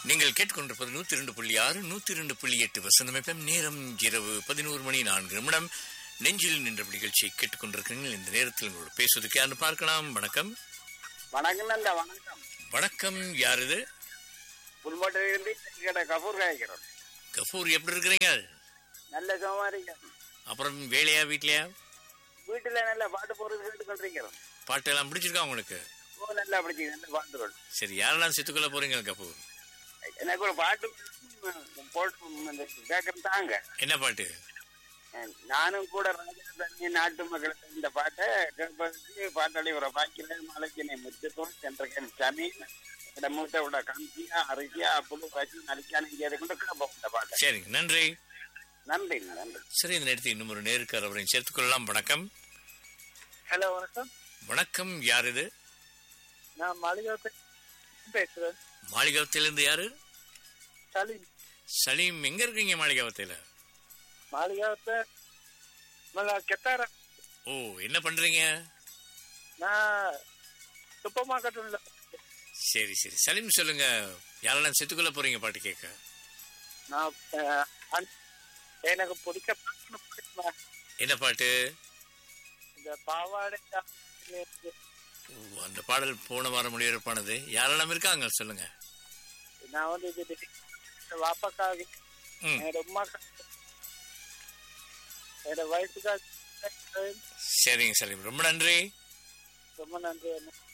நீங்கள் கேட்டுக்கொண்டிருப்பது 102.6 102.8 வசந்தம் FM. நேரம் இரவு 11:04. நெஞ்சில் நின்ற நிகழ்ச்சியை கேட்டுக்கொண்டிருக்கிறீர்கள். இந்த நேரத்தில் உங்களோட பேசுவதற்கு யாருன்னு பார்க்கலாம். வணக்கம். வணக்கம் நந்தா. வணக்கம். வணக்கம். யார் இது? புல்மோட்டையிலிருந்து கபூர் காய்க்கிறோம். கபூர், எப்படி இருக்கிறீங்க? நல்ல சோமாரிங்க. அப்புறம் வேலையா வீட்லயா? வீட்டுல நல்ல பாட்டு போறது கேட்டுக்கொண்டிருக்கிறோம். பாட்டு எல்லாம் பிடிச்சிருக்கா உங்களுக்கு? ஓ, நல்லா பிடிச்சி நல்ல பாட்டுகள். சரி, யாரெல்லாம் செத்துக்கொள்ள போறீங்க கபூர்? எனக்கு ஒரு பாட்டு போட்டு கேட்கறது தாங்க. என்ன பாட்டு? நானும் கூட ராஜா நாட்டு மக்களுக்கு இந்த பாட்டை கேட்பதற்கு பாட்டாளி ஒரு பாக்கில மலைக்கினை முத்துத்தோடு சென்ற சமீன் மூத்தோட கம்சியா அரிசியா புழு காய்ச்சி நலிக்கான இங்கே கொண்டு கேட்போம் இந்த பாட்டை. சரி, நன்றி. நன்றி நன்றி. சரி, இந்த நேரத்தில் இன்னும் ஒரு நேருக்கார் அவரையும் சேர்த்துக்கொள்ளலாம். வணக்கம். ஹலோ, வணக்கம். வணக்கம். யார் இது? நான் மாளிகாவத்தை பேசுறேன். மாளிகாவத்திலிருந்து யாரு? சலீம். சலீம், எங்க இருக்கீங்க மாளிகாவத்தில? மாளிகாவத்தை கெத்தார. ஓ, என்ன பண்றீங்க? நான் சூப்பர் மார்க்கெட் உள்ள. சரி சரி, சலீம் சொல்லுங்க, யாரெல்லாம் செத்துக்குள்ள போறீங்க பாட்டு கேட்க? நான் எனக்கு பிடிக்க பாட்டு. என்ன பாட்டு? இந்த பாவாடை. அந்த பாடல் போன வாரம் ஒளிபரப்பானது. யாரெல்லாம் இருக்காங்க சொல்லுங்க. நான் வந்து வாப்பாக்காக, என்னோட உமாக்கா, என்னோட வயசுக்காக. சரிங்க சலீம், ரொம்ப நன்றி. ரொம்ப நன்றி.